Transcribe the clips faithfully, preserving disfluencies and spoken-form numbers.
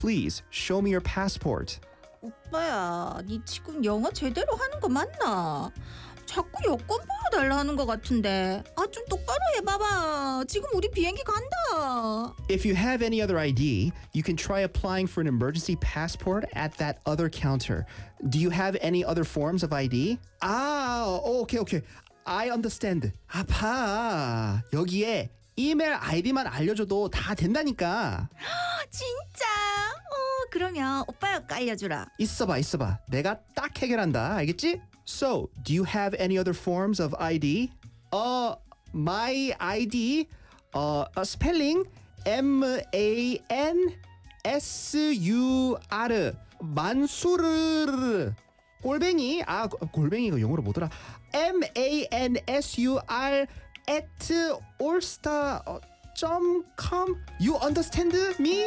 Please show me your passport. 오빠야, 니 지금 영어 제대로 하는 거 맞나? 자꾸 여권 보여달라는 것 같은데. 아, 좀 똑바로 해봐봐. 지금 우리 비행기 간다. If you have any other I D, you can try applying for an emergency passport at that other counter. Do you have any other forms of I D? 아, okay, okay. I understand. 아파. 여기에 이메일 아이디만 알려줘도 다 된다니까. 진짜? 어, 그러면 오빠가 알려주라. 있어봐, 있어봐. 내가 딱 해결한다. 알겠지? So, do you have any other forms of I D? Uh, my I D, uh, uh spelling M A N S U R 만수르 골뱅이 아 골뱅이가 영어로 뭐더라? M A N S U R at allstar dot com. You understand me?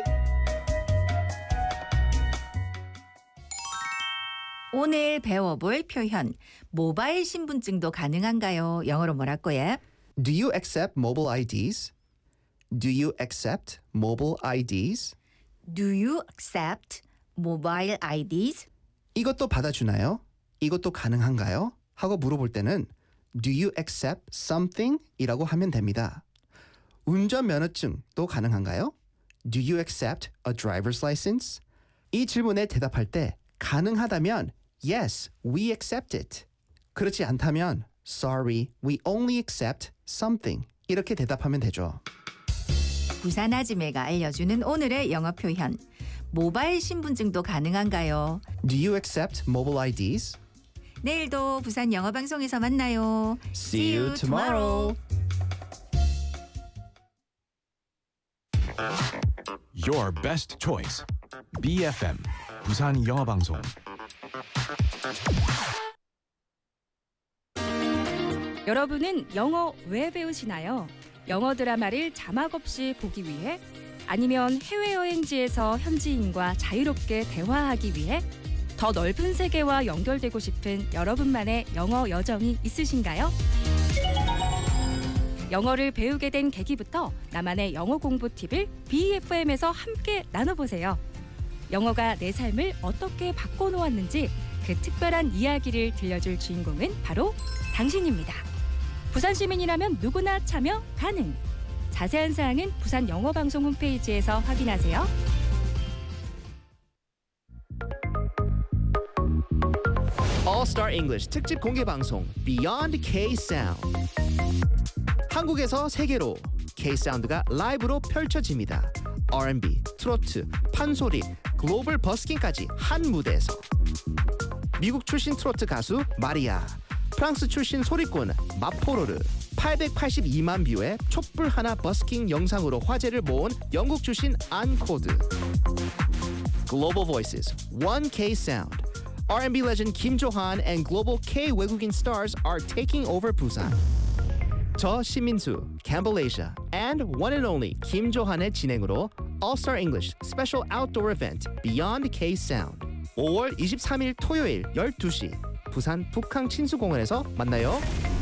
오늘 배워볼 표현. 모바일 신분증도 가능한가요? 영어로 뭐라고 해? Do you accept mobile I Ds? Do you accept mobile I Ds? Do you accept mobile I Ds? 이것도 받아주나요? 이것도 가능한가요? 하고 물어볼 때는 Do you accept something? 이라고 하면 됩니다. 운전면허증도 가능한가요? Do you accept a driver's license? 이 질문에 대답할 때 가능하다면 Yes, we accept it. 그렇지 않다면 Sorry, we only accept something. 이렇게 대답하면 되죠. 부산 아지매가 알려주는 오늘의 영어 표현. 모바일 신분증도 가능한가요? Do you accept mobile I Ds? 내일도 부산 영어 방송에서 만나요. See you tomorrow. Your best choice. B F M 부산 영어 방송. 여러분은 영어 왜 배우시나요? 영어 드라마를 자막 없이 보기 위해? 아니면 해외여행지에서 현지인과 자유롭게 대화하기 위해? 더 넓은 세계와 연결되고 싶은 여러분만의 영어 여정이 있으신가요? 영어를 배우게 된 계기부터 나만의 영어 공부 팁을 비에프엠에서 함께 나눠보세요. 영어가 내 삶을 어떻게 바꿔놓았는지 그 특별한 이야기를 들려줄 주인공은 바로 당신입니다. 부산 시민이라면 누구나 참여 가능. 자세한 사항은 부산 영어방송 홈페이지에서 확인하세요. All-Star English 특집 공개 방송 Beyond K-Sound. 한국에서 세계로 K-사운드가 라이브로 펼쳐집니다. 알 앤 비, 트로트, 판소리, 글로벌 버스킹까지 한 무대에서. 미국 출신 트로트 가수 마리아, 프랑스 출신 소리꾼 마포로르, 팔백팔십이만 뷰의 촛불 하나 버스킹 영상으로 화제를 모은 영국 출신 안코드. Global Voices, One K-Sound. 알 앤 비 legend Kim Jo-han and global K 외국인 stars are taking over Busan. 저 신민수, Campbell Asia, and one and only Kim Jo-han의 진행으로 All-Star English Special Outdoor Event Beyond K-Sound. 오월 이십삼일 토요일 열두 시 부산 북항 친수공원에서 만나요.